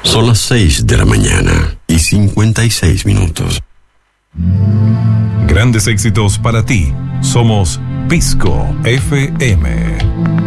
Son las 6 de la mañana y 56 minutos. Grandes éxitos para ti. Somos Pisco FM.